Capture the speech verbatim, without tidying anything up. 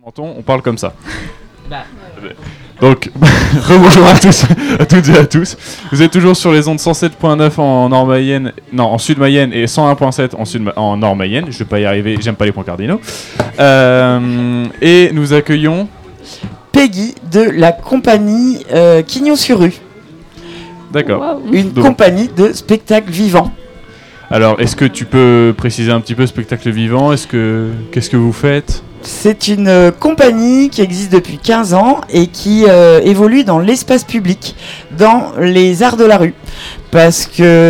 On parle comme ça. Bah. Donc, rebonjour à tous, à toutes et à tous. Vous êtes toujours sur les ondes cent sept virgule neuf en Nord-Mayenne, non, en Sud-Mayenne et cent un virgule sept en, Sud- en Nord-Mayenne. Je vais pas y arriver, j'aime pas les points cardinaux. Euh, et nous accueillons Peggy de la compagnie euh, Quignon-sur-Rue. D'accord. Wow. Une Donc. compagnie de spectacle vivant. Alors, est-ce que tu peux préciser un petit peu spectacle vivant ? Est-ce que qu'est-ce que vous faites ? C'est une euh, compagnie qui existe depuis quinze ans et qui euh, évolue dans l'espace public, dans les arts de la rue. Parce que